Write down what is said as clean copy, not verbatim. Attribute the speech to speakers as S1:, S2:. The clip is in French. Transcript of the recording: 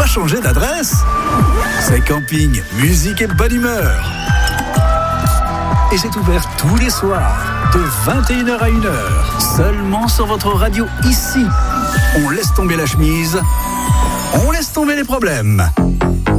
S1: changer d'adresse. C'est camping, musique et bonne humeur. Et c'est ouvert tous les soirs, de 21h à 1h, seulement sur votre radio ici. On laisse tomber la chemise, on laisse tomber les problèmes.